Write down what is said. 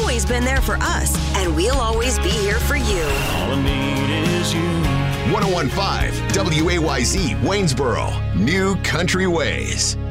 always been there for us, and we'll always be here for you. All I need is you. 101.5 WAYZ Waynesboro, New Country Ways.